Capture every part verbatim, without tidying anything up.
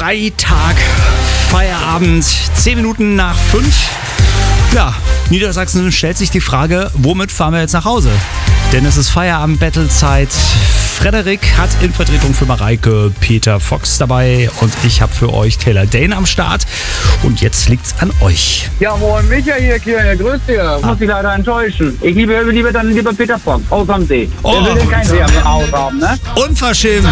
Freitag, Feierabend, zehn Minuten nach fünf. Ja, Niedersachsen stellt sich die Frage, womit fahren wir jetzt nach Hause? Denn es ist Feierabend-Battle-Zeit. Frederik hat in Vertretung für Mareike Peter Fox dabei und ich habe für euch Taylor Dane am Start. Und jetzt liegt's an euch. Ja, moin, Micha hier, Kirche, grüß dich. Ah. Muss dich leider enttäuschen. Ich liebe lieber dann lieber Peter Fox, Haus am See. Oh. Der will den kein See am Haus haben, ne? Unverschämt.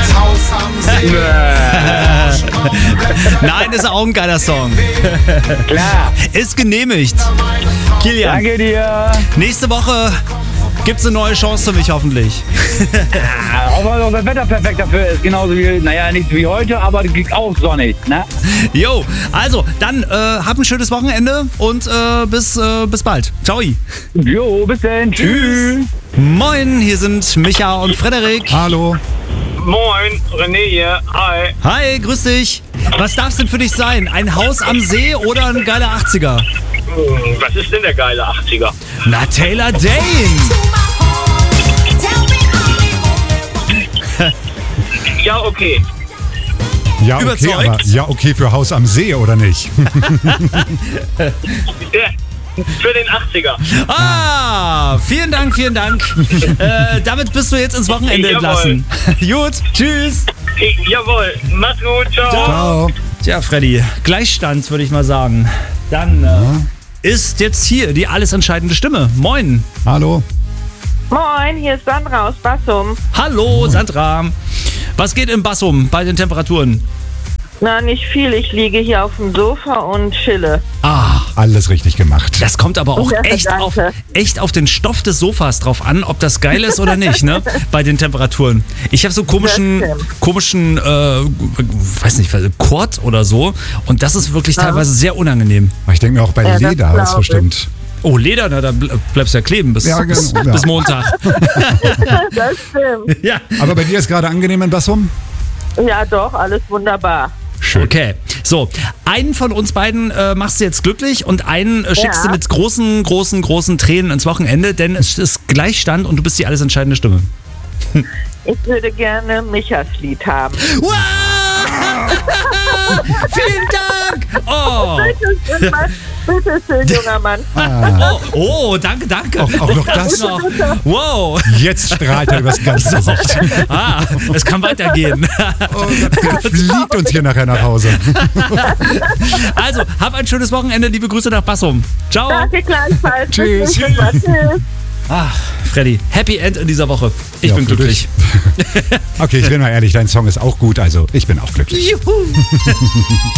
Nein, ist auch ein geiler Song. Klar. Ist genehmigt. Kilian, Danke dir. nächste Woche gibt's eine neue Chance für mich hoffentlich. Auch weil das Wetter perfekt dafür ist. Genauso wie, naja, nicht wie heute, aber auch sonnig, ne? Jo, also dann äh, hab ein schönes Wochenende und äh, bis, äh, bis bald. Ciao. Jo, bis dann. Tschüss. Moin, hier sind Micha und Frederik. Hallo. Moin, René hier. Hi. Hi, grüß dich. Was darf's denn für dich sein? Ein Haus am See oder ein geiler achtziger? Was ist denn der geile achtziger? Na, Taylor Dane. Ja, okay. Ja, okay, Überzeugt? aber ja, okay für Haus am See, oder nicht? Ja, für den achtziger. Ah, vielen Dank, vielen Dank. äh, damit bist du jetzt ins Wochenende Jawohl. entlassen. Gut, tschüss. Ich, jawohl. Mach's gut. Ciao. Ciao. Tja, Freddy, Gleichstand würde ich mal sagen. Dann äh, ist jetzt hier die alles entscheidende Stimme. Moin. Hallo. Moin, hier ist Sandra aus Bassum. Hallo, Sandra. Was geht im Bassum bei den Temperaturen? Na, nicht viel. Ich liege hier auf dem Sofa und chille. Ah, Alles richtig gemacht. das kommt aber auch Ja, echt danke. auf, echt auf den Stoff des Sofas drauf an, ob das geil ist oder nicht, ne? Bei den Temperaturen. Ich habe so komischen, Das stimmt. komischen, äh, weiß nicht, Kord oder so. Und das ist wirklich teilweise sehr unangenehm. Ich denke mir auch bei Ja, das Leder ist glaub ich. bestimmt. Oh, Leder, na, da ble- bleibst du ja kleben bis, Ja, bis, genau, ja. bis Montag. Das stimmt. Ja. Aber bei dir ist gerade angenehm in Bassum? Ja, doch, alles wunderbar. Schön. Okay, so, einen von uns beiden äh, machst du jetzt glücklich und einen äh, schickst Ja. du mit großen, großen, großen Tränen ins Wochenende, denn es ist Gleichstand und du bist die alles entscheidende Stimme. Ich würde gerne Michas Lied haben. Wow! Vielen Dank! Oh. Bitte schön, Mann. Bitte schön, junger Mann. Oh, oh, danke, danke. Auch, auch noch das? noch. Wow. Jetzt strahlt er übers ganze Gesicht. Ah, es kann weitergehen. Oh, das fliegt uns hier nachher nach Hause. Also, hab ein schönes Wochenende. Liebe Grüße nach Bassum. Ciao. Danke gleichfalls. Tschüss. Bis nächstes Mal. Tschüss. Ach, Freddy, Happy End in dieser Woche. Ich Ja, bin für glücklich. dich. Okay, ich bin mal ehrlich, dein Song ist auch gut, also ich bin auch glücklich. Juhu.